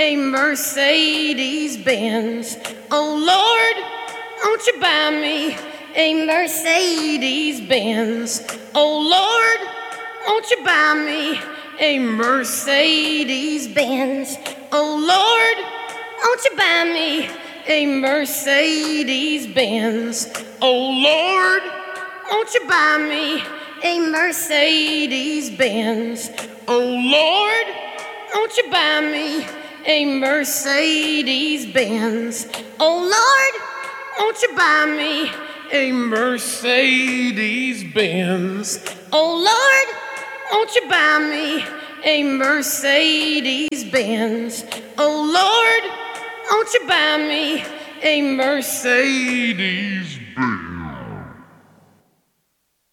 a Mercedes Benz. Oh Lord, won't you buy me a Mercedes Benz? Oh Lord, won't you buy me a Mercedes Benz? Oh Lord, won't you buy me a Mercedes Benz? Oh Lord, won't you buy me a Mercedes Benz? Oh Lord, won't you buy me a Mercedes Benz? Oh Lord, won't you buy me a Mercedes Benz? Oh Lord, won't you buy me a Mercedes Benz? Oh Lord, won't you buy me a Mercedes Benz?